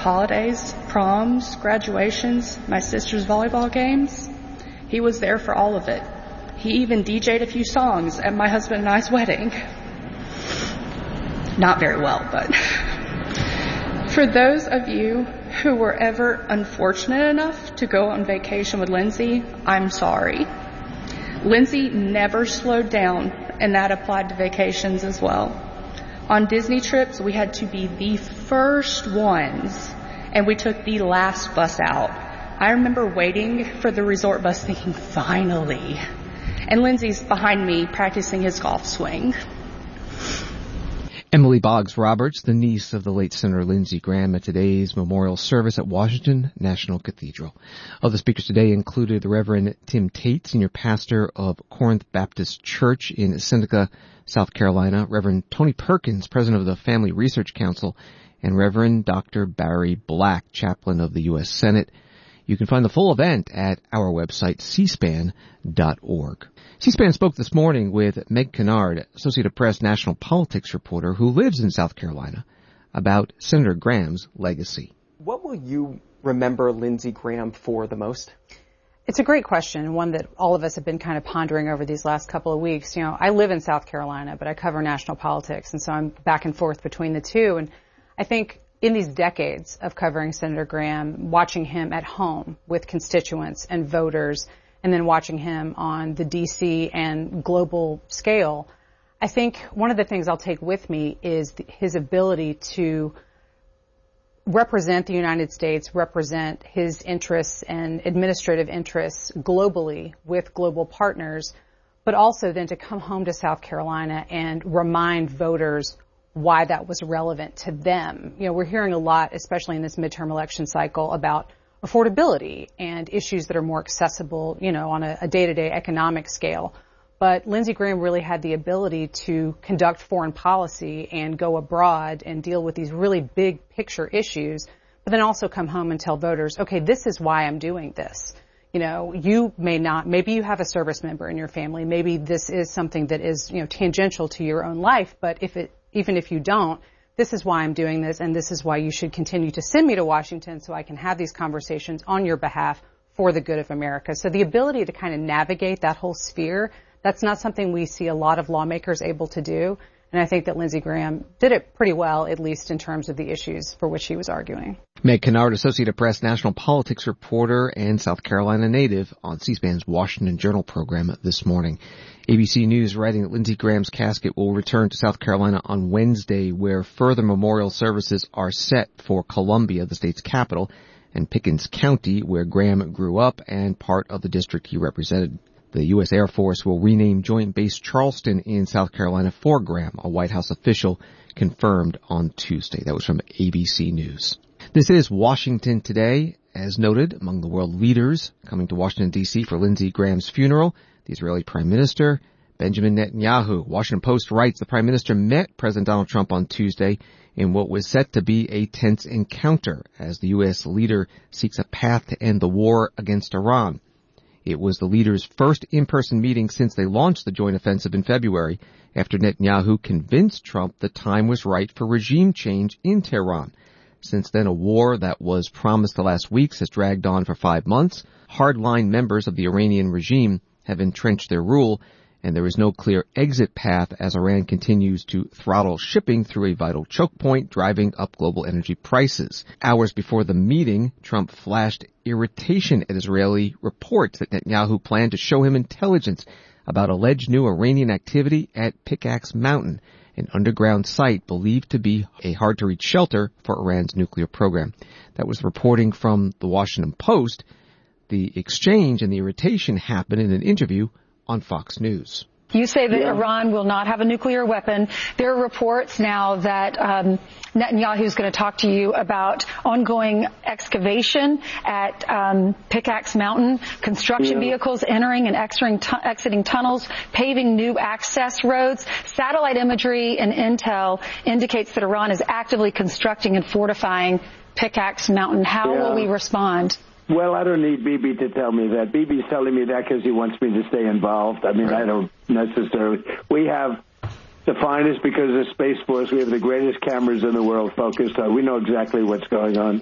holidays, proms, graduations, my sister's volleyball games. He was there for all of it. He even DJ'd a few songs at my husband and I's wedding. Not very well, but for those of you who were ever unfortunate enough to go on vacation with Lindsay, I'm sorry. Lindsay never slowed down, and that applied to vacations as well. On Disney trips, we had to be the first ones, and we took the last bus out. I remember waiting for the resort bus thinking, finally. And Lindsay's behind me practicing his golf swing. Emily Boggs Roberts, the niece of the late Senator Lindsey Graham, at today's memorial service at Washington National Cathedral. Other speakers today included the Reverend Tim Tate, senior pastor of Corinth Baptist Church in Seneca, South Carolina, Reverend Tony Perkins, president of the Family Research Council, and Reverend Dr. Barry Black, chaplain of the U.S. Senate. You can find the full event at our website, cspan.org. C-SPAN spoke this morning with Meg Kennard, Associated Press national politics reporter who lives in South Carolina, about Senator Graham's legacy. What will you remember Lindsey Graham for the most? It's a great question, one that all of us have been kind of pondering over these last couple of weeks. You know, I live in South Carolina, but I cover national politics, and so I'm back and forth between the two. And I think in these decades of covering Senator Graham, watching him at home with constituents and voters, and then watching him on the D.C. and global scale, I think one of the things I'll take with me is his ability to represent the United States, represent his interests and administrative interests globally with global partners, but also then to come home to South Carolina and remind voters why that was relevant to them. You know, we're hearing a lot, especially in this midterm election cycle, about affordability and issues that are more accessible, you know, on a day-to-day economic scale. But Lindsey Graham really had the ability to conduct foreign policy and go abroad and deal with these really big picture issues, but then also come home and tell voters, okay, this is why I'm doing this. You know, you may not, maybe you have a service member in your family. Maybe this is something that is, you know, tangential to your own life, but even if you don't, this is why I'm doing this, and this is why you should continue to send me to Washington so I can have these conversations on your behalf for the good of America. So the ability to kind of navigate that whole sphere, that's not something we see a lot of lawmakers able to do. And I think that Lindsey Graham did it pretty well, at least in terms of the issues for which he was arguing. Meg Kennard, Associated Press national politics reporter and South Carolina native, on C-SPAN's Washington Journal program this morning. ABC News writing that Lindsey Graham's casket will return to South Carolina on Wednesday, where further memorial services are set for Columbia, the state's capital, and Pickens County, where Graham grew up and part of the district he represented. The U.S. Air Force will rename Joint Base Charleston in South Carolina for Graham, a White House official confirmed on Tuesday. That was from ABC News. This is Washington Today. As noted, among the world leaders coming to Washington, D.C. for Lindsey Graham's funeral, the Israeli Prime Minister, Benjamin Netanyahu. Washington Post writes the Prime Minister met President Donald Trump on Tuesday in what was set to be a tense encounter as the U.S. leader seeks a path to end the war against Iran. It was the leaders' first in-person meeting since they launched the joint offensive in February, after Netanyahu convinced Trump the time was right for regime change in Tehran. Since then, a war that was promised to last weeks has dragged on for 5 months. Hardline members of the Iranian regime have entrenched their rule, and there is no clear exit path as Iran continues to throttle shipping through a vital choke point, driving up global energy prices. Hours before the meeting, Trump flashed irritation at Israeli reports that Netanyahu planned to show him intelligence about alleged new Iranian activity at Pickaxe Mountain, an underground site believed to be a hard-to-reach shelter for Iran's nuclear program. That was reporting from the Washington Post. The exchange and the irritation happened in an interview on Fox News. You say that Iran will not have a nuclear weapon. There are reports now that Netanyahu is going to talk to you about ongoing excavation at Pickaxe Mountain, construction vehicles entering and exiting tunnels, paving new access roads. Satellite imagery and intel indicates that Iran is actively constructing and fortifying Pickaxe Mountain. How will we respond? Well, I don't need Bibi to tell me that. Bibi's telling me that because he wants me to stay involved. I mean, I don't necessarily. We have the finest, because of Space Force, we have the greatest cameras in the world focused on. We know exactly what's going on.